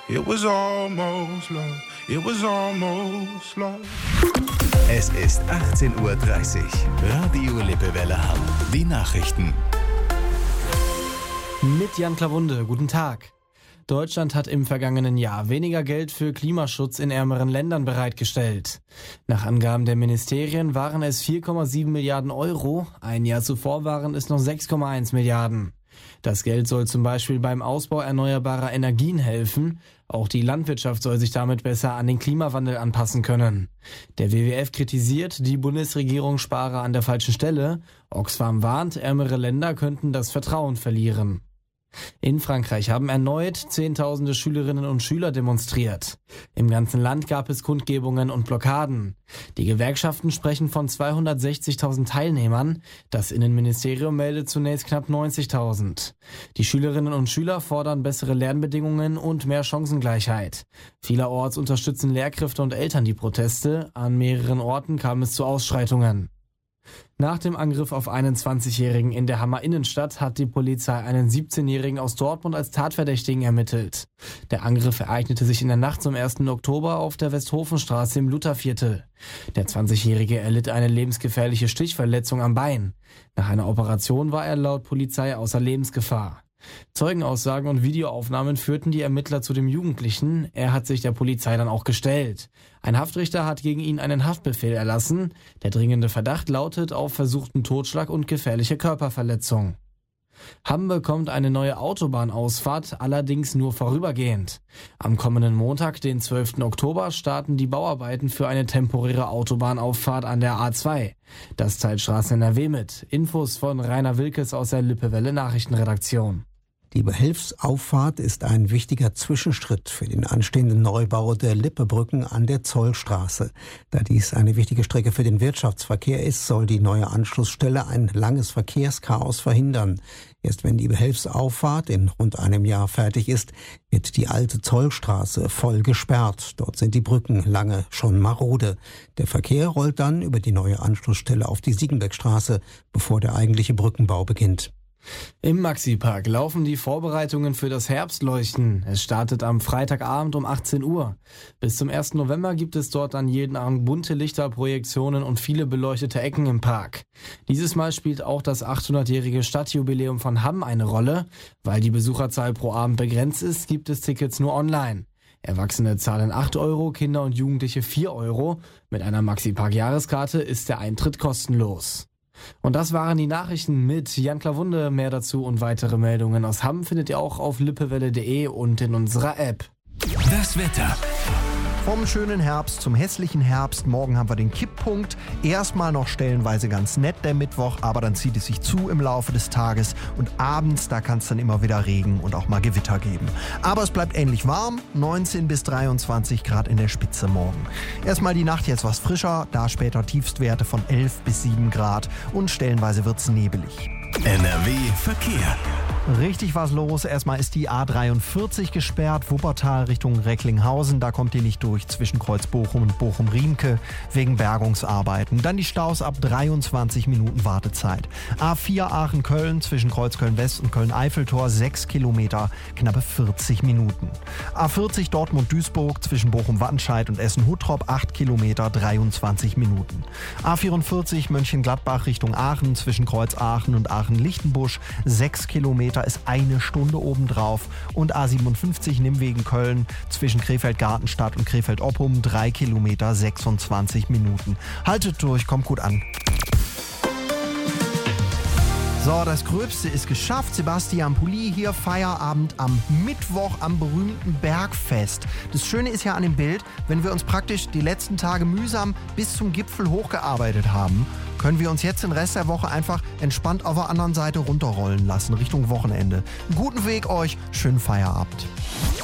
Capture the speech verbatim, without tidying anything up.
It was almost love. It was almost love. Es ist achtzehn Uhr dreißig. Radio Lippewelle Hamm. Die Nachrichten. Mit Jan Klawunde. Guten Tag. Deutschland hat im vergangenen Jahr weniger Geld für Klimaschutz in ärmeren Ländern bereitgestellt. Nach Angaben der Ministerien waren es vier Komma sieben Milliarden Euro. Ein Jahr zuvor waren es noch sechs Komma eins Milliarden. Das Geld soll zum Beispiel beim Ausbau erneuerbarer Energien helfen. Auch die Landwirtschaft soll sich damit besser an den Klimawandel anpassen können. Der W W F kritisiert, die Bundesregierung spare an der falschen Stelle. Oxfam warnt, ärmere Länder könnten das Vertrauen verlieren. In Frankreich haben erneut Zehntausende Schülerinnen und Schüler demonstriert. Im ganzen Land gab es Kundgebungen und Blockaden. Die Gewerkschaften sprechen von zweihundertsechzigtausend Teilnehmern. Das Innenministerium meldet zunächst knapp neunzigtausend. Die Schülerinnen und Schüler fordern bessere Lernbedingungen und mehr Chancengleichheit. Vielerorts unterstützen Lehrkräfte und Eltern die Proteste. An mehreren Orten kam es zu Ausschreitungen. Nach dem Angriff auf einen zwanzigjährigen in der Hammer Innenstadt hat die Polizei einen siebzehnjährigen aus Dortmund als Tatverdächtigen ermittelt. Der Angriff ereignete sich in der Nacht zum ersten Oktober auf der Westhofenstraße im Lutherviertel. Der zwanzigjährige erlitt eine lebensgefährliche Stichverletzung am Bein. Nach einer Operation war er laut Polizei außer Lebensgefahr. Zeugenaussagen und Videoaufnahmen führten die Ermittler zu dem Jugendlichen. Er hat sich der Polizei dann auch gestellt. Ein Haftrichter hat gegen ihn einen Haftbefehl erlassen. Der dringende Verdacht lautet auf versuchten Totschlag und gefährliche Körperverletzung. Hamm bekommt eine neue Autobahnausfahrt, allerdings nur vorübergehend. Am kommenden Montag, den zwölften Oktober, starten die Bauarbeiten für eine temporäre Autobahnauffahrt an der A zwei. Das teilt Straßen N R W mit. Infos von Rainer Wilkes aus der Lippewelle Nachrichtenredaktion. Die Behelfsauffahrt ist ein wichtiger Zwischenschritt für den anstehenden Neubau der Lippebrücken an der Zollstraße. Da dies eine wichtige Strecke für den Wirtschaftsverkehr ist, soll die neue Anschlussstelle ein langes Verkehrschaos verhindern. Erst wenn die Behelfsauffahrt in rund einem Jahr fertig ist, wird die alte Zollstraße voll gesperrt. Dort sind die Brücken lange schon marode. Der Verkehr rollt dann über die neue Anschlussstelle auf die Siegenbeckstraße, bevor der eigentliche Brückenbau beginnt. Im Maxi-Park laufen die Vorbereitungen für das Herbstleuchten. Es startet am Freitagabend um achtzehn Uhr. Bis zum ersten November gibt es dort an jeden Abend bunte Lichter, Projektionen und viele beleuchtete Ecken im Park. Dieses Mal spielt auch das achthundertjährige Stadtjubiläum von Hamm eine Rolle. Weil die Besucherzahl pro Abend begrenzt ist, gibt es Tickets nur online. Erwachsene zahlen acht Euro, Kinder und Jugendliche vier Euro. Mit einer Maxi-Park-Jahreskarte ist der Eintritt kostenlos. Und das waren die Nachrichten mit Jan Klawunde. Mehr dazu und weitere Meldungen aus Hamm findet ihr auch auf lippewelle punkt de und in unserer App. Das Wetter. Vom schönen Herbst zum hässlichen Herbst. Morgen haben wir den Kipppunkt. Erstmal noch stellenweise ganz nett der Mittwoch, aber dann zieht es sich zu im Laufe des Tages. Und abends, da kann es dann immer wieder Regen und auch mal Gewitter geben. Aber es bleibt ähnlich warm. neunzehn bis dreiundzwanzig Grad in der Spitze morgen. Erstmal die Nacht jetzt was frischer. Da später Tiefstwerte von elf bis sieben Grad. Und stellenweise wird's nebelig. N R W Verkehr. Richtig was los. Erstmal ist die A dreiundvierzig gesperrt, Wuppertal Richtung Recklinghausen. Da kommt ihr nicht durch zwischen Kreuz Bochum und Bochum-Riemke wegen Bergungsarbeiten. Dann die Staus ab dreiundzwanzig Minuten Wartezeit. A vier Aachen-Köln zwischen Kreuz Köln-West und Köln-Eiffeltor sechs Kilometer, knappe vierzig Minuten. A vierzig Dortmund-Duisburg zwischen Bochum-Wattenscheid und Essen-Huttrop acht Kilometer, dreiundzwanzig Minuten. A vierundvierzig Mönchengladbach Richtung Aachen zwischen Kreuz Aachen und Aachen-Lichtenbusch sechs Kilometer, ist eine Stunde obendrauf. Und A siebenundfünfzig Nimwegen-Köln zwischen Krefeld-Gartenstadt und Krefeld-Oppum drei Kilometer, sechsundzwanzig Minuten. Haltet durch, kommt gut an. So, das Gröbste ist geschafft. Sebastian Pulli hier, Feierabend am Mittwoch am berühmten Bergfest. Das Schöne ist ja an dem Bild, wenn wir uns praktisch die letzten Tage mühsam bis zum Gipfel hochgearbeitet haben, können wir uns jetzt den Rest der Woche einfach entspannt auf der anderen Seite runterrollen lassen, Richtung Wochenende. Einen guten Weg euch, schönen Feierabend.